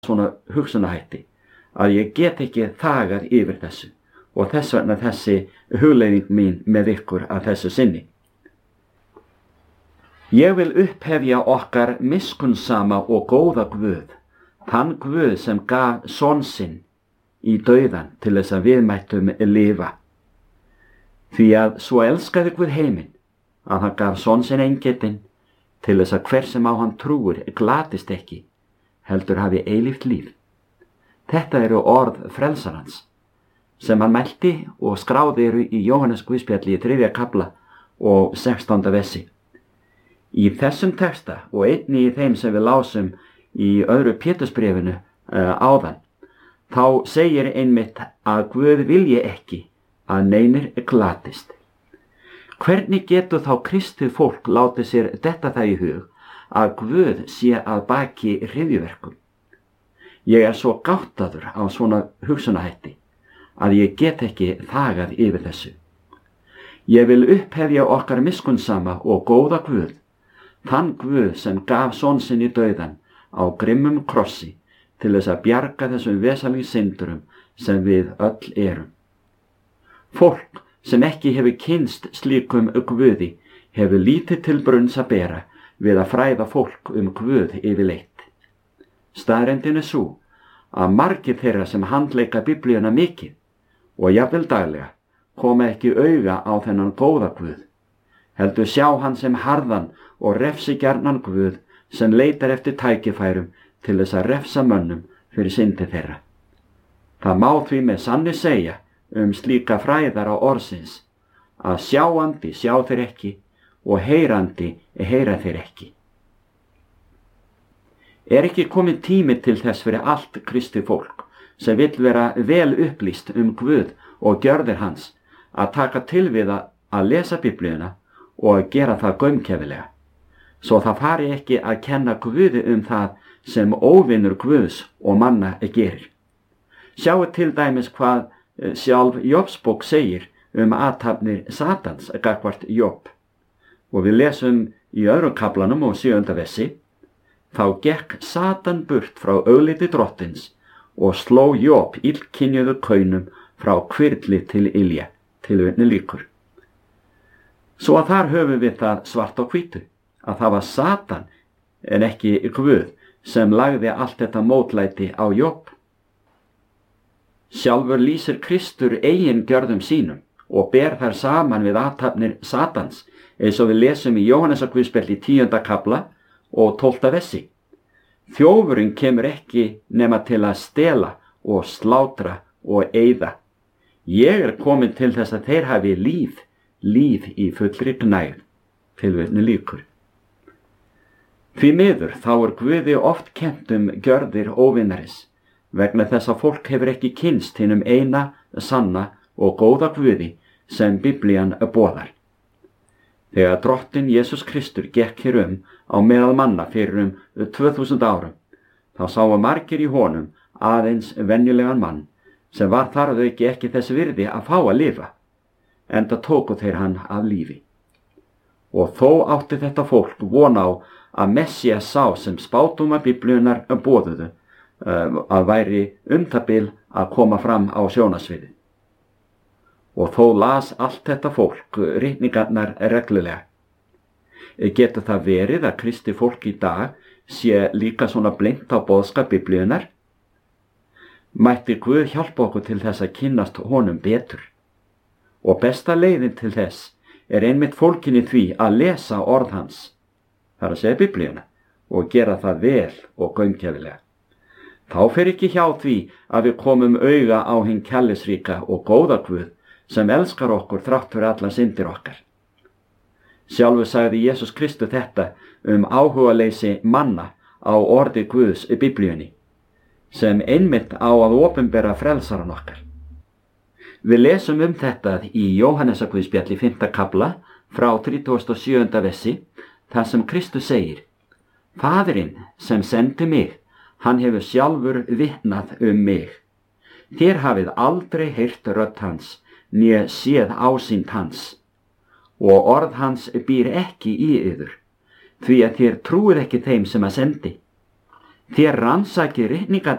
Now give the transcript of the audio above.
svona hugsunahætti að ég get ekki þagað yfir þessu og þess vegna þessi hugleiðing mín með ykkur að þessu sinni. Ég vil upphefja okkar miskunnsama og góða Guð, þann Guð sem gaf son sinn í dauðan til þess að við mættum lifa. Því að svo elskaði Guð heiminn að hann gaf son sinn eingetinn til þess að hver sem á hann trúir glatist ekki, heldur hafi eilíft líf. Þetta eru orð frelsarans sem hann mælti og skráði eru í Jóhannes Guðspjalli í 3. kafla og 16. versi. Í þessum texta og einni í þeim sem við lásum í 2. Pétursbréfinu áðan, þá segir einmitt að Guð vilji ekki að neinir glatist. Hvernig getur þá kristið fólk látið sér detta það í hug að Guð sé að baki hryðjuverkum? Ég er svo gáttaður á svona hugsunahætti að ég get ekki þagað yfir þessu. Ég vil upphefja okkar miskunnsama og góða Guð, þann Guð sem gaf son sinn í dauðan á grimmum krossi til þess að bjarga þessum vesalings syndurum sem við öll erum. Fólk sem ekki hefur kynnst slíkum Guði hefur lítið til brunns að bera við að fræða fólk Guð yfirleitt. Staðreyndin er sú að margir þeirra sem handleika Biblíuna mikið og jafnvel daglega koma ekki auga á þennan góða Guð, heldur sjá hann sem harðan og refsigjarnan Guð sem leitar eftir tækifærum til þess að refsa mönnum fyrir syndi þeirra. Það má því með sanni segja slíka fræðara orðsins að sjáandi sjá þeir ekki og heyrandi heyra þeir ekki. Er ekki kominn tími til þess fyrir allt kristið fólk sem vill vera vel upplýst Guð og gjörðir hans að taka til við að lesa Biblíuna og að gera það gaumgæfilega, svo það fari ekki að kenna Guði það sem óvinur Guðs og manna gerir. Sjáu til dæmis hvað sjálf Jobsbók segir athafnir Satans gagnvart Job. Og við lesum í 2. kaflanum og 7. versi: Þá gekk Satan burt frá augliti drottins og sló Job illkynjuðu kaunum frá hvirfli til ilja, tilvitnun lýkur. Svo að þar höfum við það svart á hvítu, að það var Satan en ekki Guð sem lagði allt þetta mótlæti á Job. Sjálfur lýsir Kristur eigin gjörðum sínum og ber þær saman við athafnir Satans, eins og við lesum í Jóhannesar Guðspjalli 10. kafla og 12. versi. Þjófurinn kemur ekki nema til að stela og slátra og eyða. Ég er komin til þess að þeir hafi líf í fullri gnægð, tilvitnun lýkur. Því miður þá er Guði oft kennt gjörðir óvinarins, vegna þess að fólk hefur ekki kynnst hinum eina, sanna og góða Guði sem Biblían boðar. Þegar drottinn Jesús Kristur gekk hér á meðal manna fyrir 2000 árum, þá sáu margir í honum aðeins venjulegan mann sem var þar að auki ekki þess virði að fá að lifa, enda tóku þeir hann af lífi. Og þó átti þetta fólk von á að Messías sá sem spádómar Biblíunnar boðuðu að væri það bil að koma fram á sjónarsviðið. Og þó las allt þetta fólk ritningarnar reglulega. Getur það verið að kristið fólk í dag sé líka svona blint á boðskap Biblíunnar? Mætti Guð hjálpa okkur til þess að kynnast honum betur. Og besta leiðin til þess er einmitt fólkin í því að lesa orð hans, þar að segja Biblíuna, og gera það vel og gaumgæfilega. Þá fer ekki hjá því að við komum auga á hinn kærleiksríka og góða Guð sem elskar okkur þrátt fyrir allar syndir okkar. Sjálfur sagði Jesús Kristur þetta áhugaleysi manna á orði Guðs í Biblíunni, sem einmitt á að opinbera frelsaran okkar. Við lesum þetta í Jóhannesar Guðspjalli 5. kafla frá 37. versi, þar sem Kristus segir: Faðirinn sem sendi mig, hann hefur sjálfur vitnað mig. Þér hafið aldrei heyrt rödd hans, né séð ásýnd hans, og orð hans býr ekki í yður, því að þér trúið ekki þeim sem að sendi. Þér rannsakið ritningarnar